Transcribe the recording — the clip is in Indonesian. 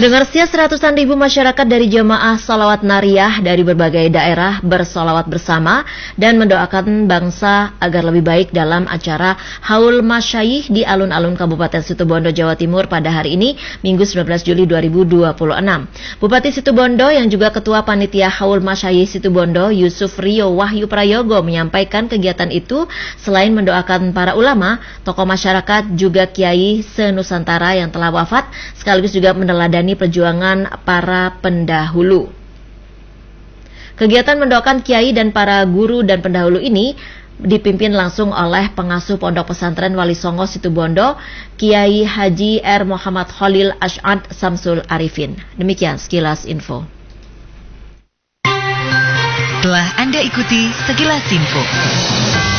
Pendengar setia, ratusan ribu masyarakat dari jemaah sholawat nariyah dari berbagai daerah bersolawat bersama dan mendoakan bangsa agar lebih baik dalam acara Haul Masyayikh di alun-alun Kabupaten Situbondo, Jawa Timur pada hari ini, Minggu 19 Juli 2026. Bupati Situbondo yang juga Ketua Panitia Haul Masyayikh Situbondo, Yusuf Rio Wahyu Prayogo, menyampaikan kegiatan itu selain mendoakan para ulama, tokoh masyarakat, juga kiai se-Nusantara yang telah wafat, sekaligus juga meneladani perjuangan para pendahulu. Kegiatan mendoakan kiai dan para guru dan pendahulu ini dipimpin langsung oleh pengasuh Pondok Pesantren Wali Songo Situbondo, Kiai Haji R. Muhammad Khalil Ash'ad Samsul Arifin. Demikian sekilas info. Telah Anda ikuti sekilas info.